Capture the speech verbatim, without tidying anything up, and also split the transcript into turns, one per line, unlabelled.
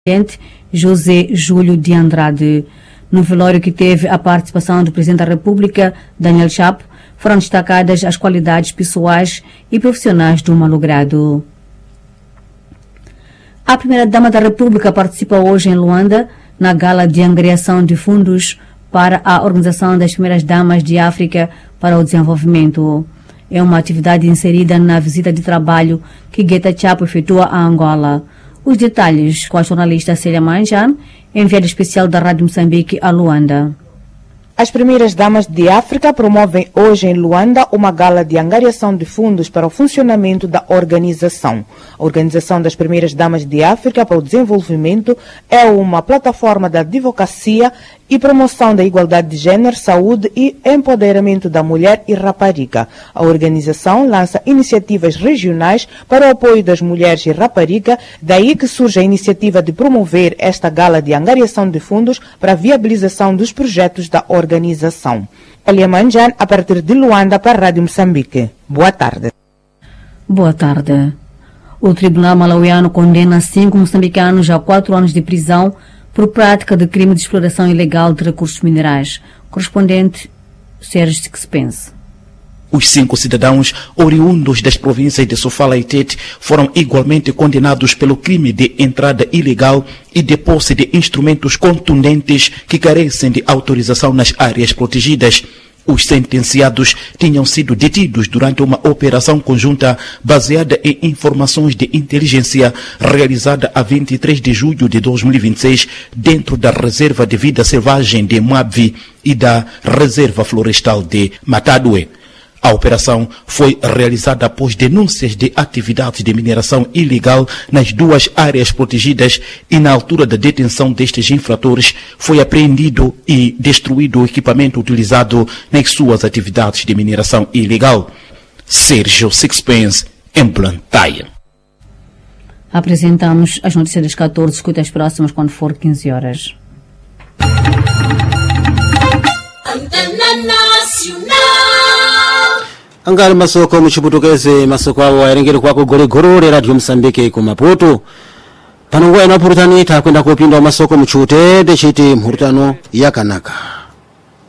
presidente José Júlio de Andrade. No velório que teve a participação do presidente da República, Daniel Chapo, foram destacadas as qualidades pessoais e profissionais do malogrado. A primeira-dama da República participa hoje em Luanda na gala de angariação de fundos para a Organização das Primeiras Damas de África para o Desenvolvimento. É uma atividade inserida na visita de trabalho que Guetta Chapo efetua a Angola. Os detalhes com a jornalista Célia Manjan, enviada especial da Rádio Moçambique a Luanda.
As primeiras damas de África promovem hoje em Luanda uma gala de angariação de fundos para o funcionamento da organização. A Organização das Primeiras Damas de África para o Desenvolvimento é uma plataforma de advocacia e promoção da igualdade de gênero, saúde e empoderamento da mulher e rapariga. A organização lança iniciativas regionais para o apoio das mulheres e rapariga, daí que surge a iniciativa de promover esta gala de angariação de fundos para a viabilização dos projetos da organização. Elia Manjan, a partir de Luanda, para a Rádio Moçambique. Boa tarde.
Boa tarde. O Tribunal Malauiano condena cinco moçambicanos a quatro anos de prisão por prática de crime de exploração ilegal de recursos minerais. Correspondente Sérgio Sixpence.
Os cinco cidadãos oriundos das províncias de Sofala e Tete foram igualmente condenados pelo crime de entrada ilegal e de posse de instrumentos contundentes que carecem de autorização nas áreas protegidas. Os sentenciados tinham sido detidos durante uma operação conjunta baseada em informações de inteligência realizada a vinte e três de julho de dois mil e vinte e seis dentro da Reserva de Vida Selvagem de Moabi e da Reserva Florestal de Matadue. A operação foi realizada após denúncias de atividades de mineração ilegal nas duas áreas protegidas e, na altura da detenção destes infratores, foi apreendido e destruído o equipamento utilizado nas suas atividades de mineração ilegal. Sérgio Sixpence, em Blantyre.
Apresentamos as notícias das catorze, escuta as próximas quando for quinze horas.
Antena Nacional.
Angali masoko muchiputukeze masoko awo ayerengere kwako golegolole Radio Moçambique ku Maputo. Pano ngoya na purutani takwenda kupinda masoko muchute dechiti mhurutano yakanaka.